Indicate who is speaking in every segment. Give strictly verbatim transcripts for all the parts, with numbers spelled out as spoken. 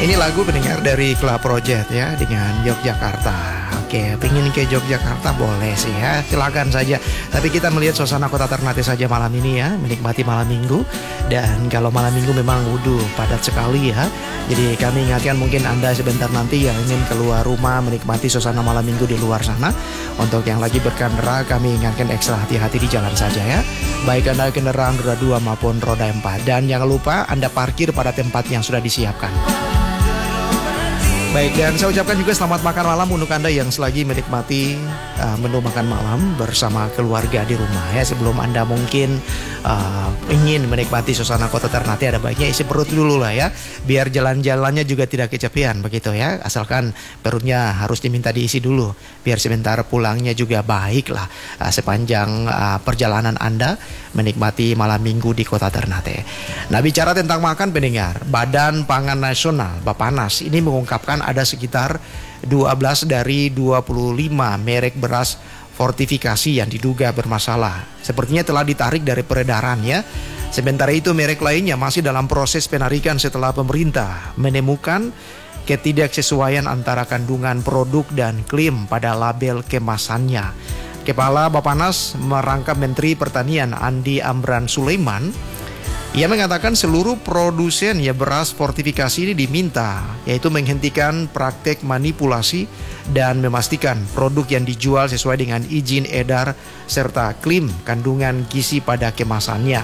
Speaker 1: Ini lagu pendengar dari Club Project ya, dengan Yogyakarta. Oke, pengen ke Yogyakarta boleh sih ya, silakan saja. Tapi kita melihat suasana kota Ternate saja malam ini ya, menikmati malam minggu. Dan kalau malam minggu memang wudu padat sekali ya. Jadi kami ingatkan mungkin Anda sebentar nanti yang ingin keluar rumah menikmati suasana malam minggu di luar sana. Untuk yang lagi berkendara kami ingatkan ekstra hati-hati di jalan saja ya. Baik Anda kendaraan roda dua maupun roda empat. Dan jangan lupa Anda parkir pada tempat yang sudah disiapkan. Baik, dan saya ucapkan juga selamat makan malam untuk Anda yang selagi menikmati uh, menu makan malam bersama keluarga di rumah ya. Sebelum Anda mungkin uh, ingin menikmati suasana kota Ternate, ada baiknya isi perut dulu lah ya, biar jalan-jalannya juga tidak kecapean begitu ya. Asalkan perutnya harus diminta diisi dulu, biar sebentar pulangnya juga baik lah uh, sepanjang uh, perjalanan Anda menikmati malam minggu di kota Ternate. Nah, bicara tentang makan pendengar, Badan Pangan Nasional Bappenas ini mengungkapkan ada sekitar dua belas dari dua puluh lima merek beras fortifikasi yang diduga bermasalah. Sepertinya telah ditarik dari peredaran ya. Sementara itu merek lainnya masih dalam proses penarikan setelah pemerintah menemukan ketidaksesuaian antara kandungan produk dan klaim pada label kemasannya. Kepala Bappenas merangkap Menteri Pertanian Andi Amran Sulaiman. Ia mengatakan seluruh produsen ya beras fortifikasi ini diminta yaitu menghentikan praktek manipulasi dan memastikan produk yang dijual sesuai dengan izin edar serta klaim kandungan gizi pada kemasannya.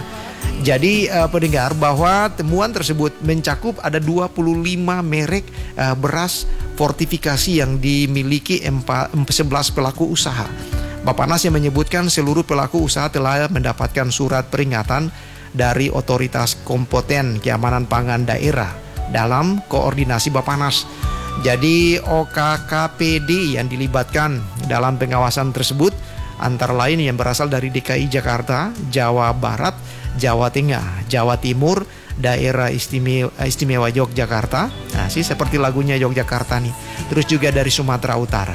Speaker 1: Jadi uh, pendengar, bahwa temuan tersebut mencakup ada dua puluh lima merek uh, beras fortifikasi yang dimiliki sebelas pelaku usaha. Bappenas yang menyebutkan seluruh pelaku usaha telah mendapatkan surat peringatan dari otoritas kompeten keamanan pangan daerah dalam koordinasi Bappenas. Jadi O K K P D yang dilibatkan dalam pengawasan tersebut antara lain yang berasal dari D K I Jakarta, Jawa Barat, Jawa Tengah, Jawa Timur, Daerah Istimewa, Istimewa Yogyakarta. Nah, sih seperti lagunya Yogyakarta nih. Terus juga dari Sumatera Utara.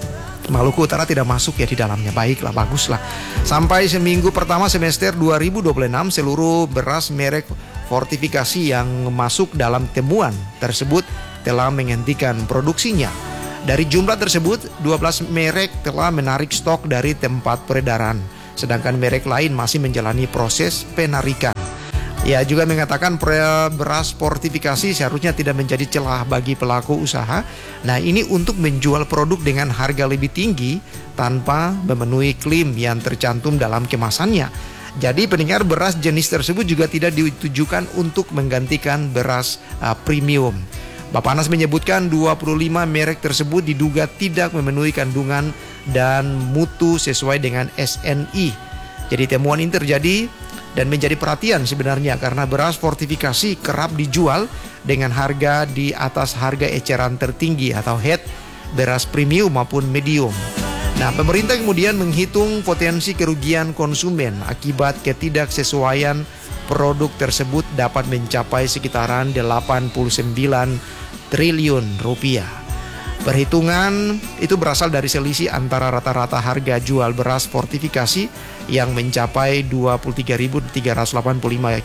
Speaker 1: Maluku Utara tidak masuk ya di dalamnya. Baiklah, baguslah. Sampai seminggu pertama semester dua ribu dua puluh enam seluruh beras merek fortifikasi yang masuk dalam temuan tersebut telah menghentikan produksinya. Dari jumlah tersebut, dua belas merek telah menarik stok dari tempat peredaran, sedangkan merek lain masih menjalani proses penarikan. Ia juga mengatakan beras fortifikasi seharusnya tidak menjadi celah bagi pelaku usaha. Nah, ini untuk menjual produk dengan harga lebih tinggi tanpa memenuhi klaim yang tercantum dalam kemasannya. Jadi pendengar, beras jenis tersebut juga tidak ditujukan untuk menggantikan beras uh, premium. Bappenas menyebutkan dua puluh lima merek tersebut diduga tidak memenuhi kandungan dan mutu sesuai dengan S N I. Jadi temuan ini terjadi dan menjadi perhatian sebenarnya karena beras fortifikasi kerap dijual dengan harga di atas harga eceran tertinggi atau head beras premium maupun medium. Nah, pemerintah kemudian menghitung potensi kerugian konsumen akibat ketidaksesuaian produk tersebut dapat mencapai sekitaran delapan puluh sembilan triliun rupiah. Perhitungan itu berasal dari selisih antara rata-rata harga jual beras fortifikasi yang mencapai dua puluh tiga ribu tiga ratus delapan puluh lima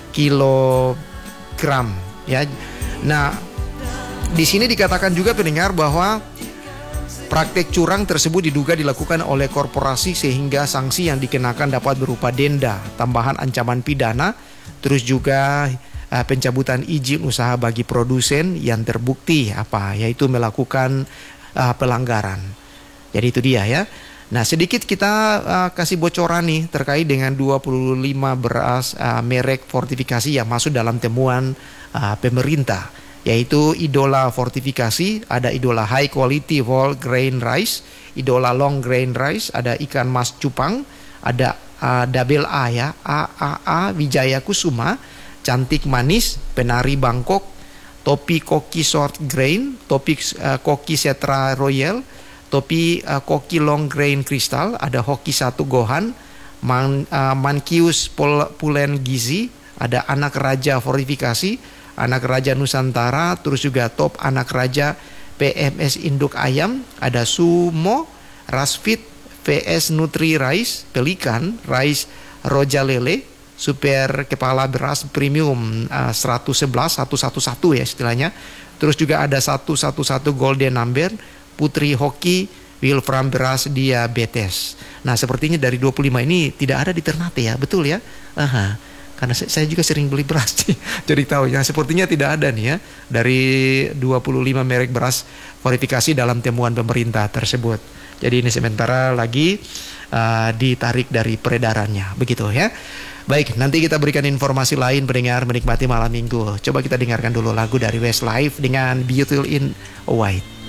Speaker 1: kilogram ya. Nah, di sini dikatakan juga pendengar bahwa praktek curang tersebut diduga dilakukan oleh korporasi sehingga sanksi yang dikenakan dapat berupa denda, tambahan ancaman pidana, terus juga Uh, pencabutan izin usaha bagi produsen yang terbukti apa yaitu melakukan uh, pelanggaran. Jadi itu dia ya. Nah, sedikit kita uh, kasih bocoran nih terkait dengan dua puluh lima beras uh, merek fortifikasi yang masuk dalam temuan uh, pemerintah, yaitu Idola Fortifikasi, ada Idola High Quality Whole Grain Rice, Idola Long Grain Rice, ada ikan mas cupang, ada uh, Double A ya, A A A Wijaya Kusuma, Cantik Manis, Penari Bangkok, Topi Koki Short Grain, Topi uh, Koki Setra Royal, Topi uh, Koki Long Grain Crystal, ada Hoki Satu Gohan, Man, uh, Mankius Pulen Gizi, ada Anak Raja Fortifikasi, Anak Raja Nusantara, terus juga Top Anak Raja P M S Induk Ayam, ada Sumo, Rasfit, V S Nutri Rice, Pelikan, Rice Roja Lele, Super Kepala Beras Premium uh, seratus sebelas seratus sebelas ya istilahnya. Terus juga ada satu satu satu Golden Number, Putri Hoki, Wilfram Beras Diabetes. Nah sepertinya dari dua puluh lima ini tidak ada di Ternate ya, betul ya? Aha. Karena saya juga sering beli beras jadi tahu ya, sepertinya tidak ada nih ya dari dua puluh lima merek beras verifikasi dalam temuan pemerintah tersebut. Jadi ini sementara lagi uh, ditarik dari peredarannya, begitu ya. Baik, nanti kita berikan informasi lain pendengar menikmati malam minggu. Coba kita dengarkan dulu lagu dari Westlife dengan Beautiful in White.